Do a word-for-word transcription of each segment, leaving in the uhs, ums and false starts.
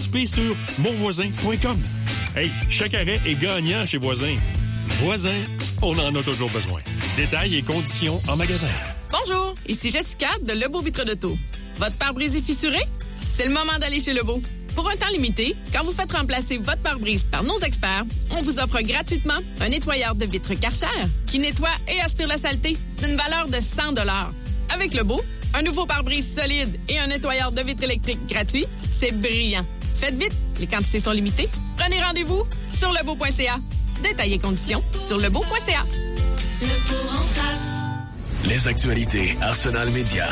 participer sur mon voisin point com. Hey, chaque arrêt est gagnant chez Voisin. Voisin, on en a toujours besoin. Détails et conditions en magasin. Bonjour, ici Jessica de Lebeau Vitre d'Auto. Votre pare-brise est fissuré? C'est le moment d'aller chez Lebeau. Pour un temps limité, quand vous faites remplacer votre pare-brise par nos experts, on vous offre gratuitement un nettoyeur de vitres Karcher qui nettoie et aspire la saleté d'une valeur de cent dollars. Avec Lebeau, un nouveau pare-brise solide et un nettoyeur de vitres électriques gratuit, c'est brillant. Faites vite, les quantités sont limitées. Prenez rendez-vous sur lebeau point c a. Détails et conditions sur lebeau point c a. Lebeau remplace. Les actualités Arsenal Média.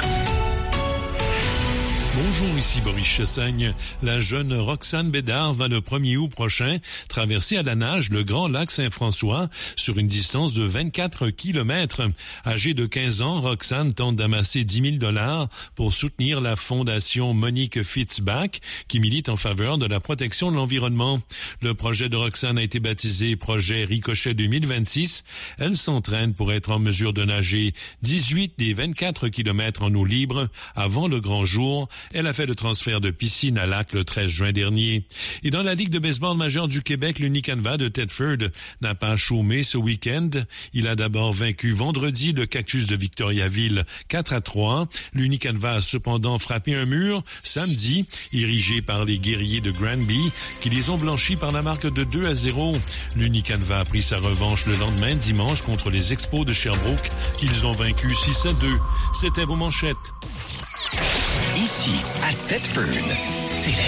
Bonjour, ici Boris Chassagne. La jeune Roxane Bédard va le premier août prochain traverser à la nage le Grand Lac Saint-François sur une distance de vingt-quatre kilomètres. Âgée de quinze ans, Roxane tente d'amasser dix mille dollars pour soutenir la fondation Monique Fitzbach qui milite en faveur de la protection de l'environnement. Le projet de Roxane a été baptisé Projet Ricochet deux mille vingt-six. Elle s'entraîne pour être en mesure de nager dix-huit des vingt-quatre kilomètres en eau libre avant le grand jour. Elle a fait le transfert de piscine à lac le treize juin dernier. Et dans la Ligue de baseball majeure du Québec, l'Unicanva de Thetford n'a pas chômé ce week-end. Il a d'abord vaincu vendredi le Cactus de Victoriaville quatre à trois. L'Unicanva a cependant frappé un mur samedi, érigé par les guerriers de Granby, qui les ont blanchis par la marque de deux à zéro. L'Unicanva a pris sa revanche le lendemain dimanche contre les Expos de Sherbrooke, qu'ils ont vaincu six à deux. C'était vos manchettes. Ici, à Thetford, c'est la